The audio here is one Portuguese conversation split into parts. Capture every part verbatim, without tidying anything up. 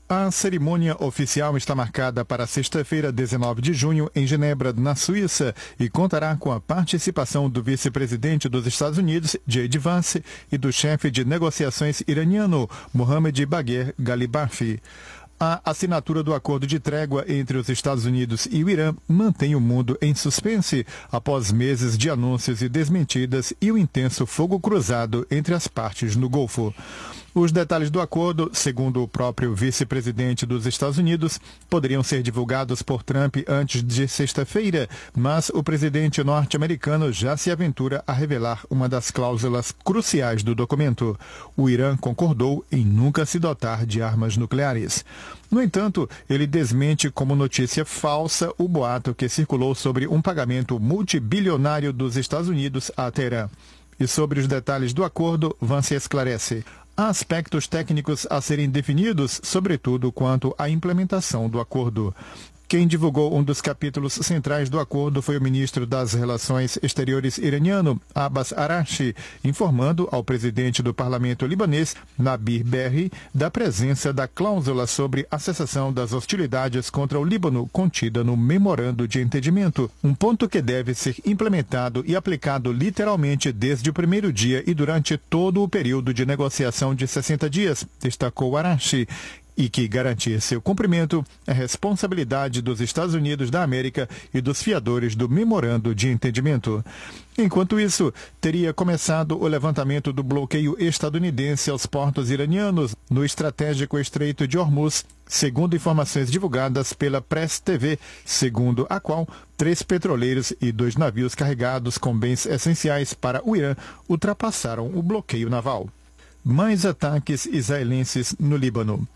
A cerimônia oficial está marcada para sexta-feira, dezenove de junho, em Genebra, na Suíça, e contará com a participação do vice-presidente dos Estados Unidos, J D Vance, e do chefe de negociações iraniano, Mohammad Bagher Ghalibaf. A assinatura do acordo de trégua entre os Estados Unidos e o Irã mantém o mundo em suspense após meses de anúncios e desmentidas e o intenso fogo cruzado entre as partes no Golfo. Os detalhes do acordo, segundo o próprio vice-presidente dos Estados Unidos, poderiam ser divulgados por Trump antes de sexta-feira, mas o presidente norte-americano já se aventura a revelar uma das cláusulas cruciais do documento. O Irã concordou em nunca se dotar de armas nucleares. No entanto, ele desmente como notícia falsa o boato que circulou sobre um pagamento multibilionário dos Estados Unidos a Teherã. E sobre os detalhes do acordo, Vance esclarece. Há aspectos técnicos a serem definidos, sobretudo quanto à implementação do acordo. Quem divulgou um dos capítulos centrais do acordo foi o ministro das Relações Exteriores iraniano, Abbas Araghchi, informando ao presidente do parlamento libanês, Nabih Berri, da presença da cláusula sobre a cessação das hostilidades contra o Líbano contida no memorando de entendimento, um ponto que deve ser implementado e aplicado literalmente desde o primeiro dia e durante todo o período de negociação de sessenta dias, destacou Araghchi, e que garantir seu cumprimento é responsabilidade dos Estados Unidos da América e dos fiadores do memorando de entendimento. Enquanto isso, teria começado o levantamento do bloqueio estadunidense aos portos iranianos no estratégico Estreito de Hormuz, segundo informações divulgadas pela Press T V, segundo a qual três petroleiros e dois navios carregados com bens essenciais para o Irã ultrapassaram o bloqueio naval. Mais ataques israelenses no Líbano.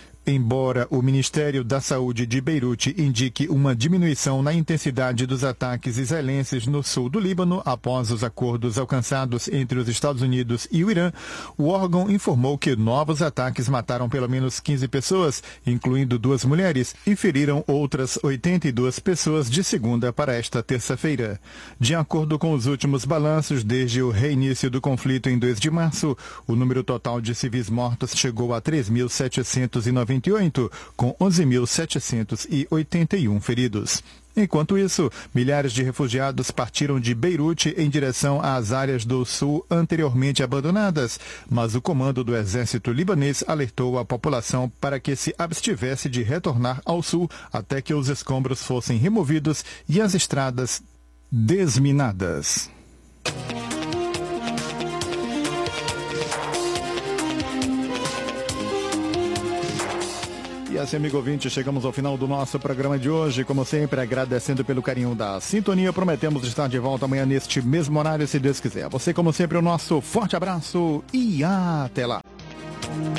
Embora o Ministério da Saúde de Beirute indique uma diminuição na intensidade dos ataques israelenses no sul do Líbano após os acordos alcançados entre os Estados Unidos e o Irã, o órgão informou que novos ataques mataram pelo menos quinze pessoas, incluindo duas mulheres, e feriram outras oitenta e duas pessoas de segunda para esta terça-feira. De acordo com os últimos balanços, desde o reinício do conflito em dois de março, o número total de civis mortos chegou a três mil setecentos e noventa e oito, com onze mil setecentos e oitenta e um feridos. Enquanto isso, milhares de refugiados partiram de Beirute em direção às áreas do sul anteriormente abandonadas, mas o comando do exército libanês alertou a população para que se abstivesse de retornar ao sul até que os escombros fossem removidos e as estradas desminadas. E assim, amigo ouvinte, chegamos ao final do nosso programa de hoje. Como sempre, agradecendo pelo carinho da sintonia. Prometemos estar de volta amanhã neste mesmo horário, se Deus quiser. Você, como sempre, o nosso forte abraço e até lá.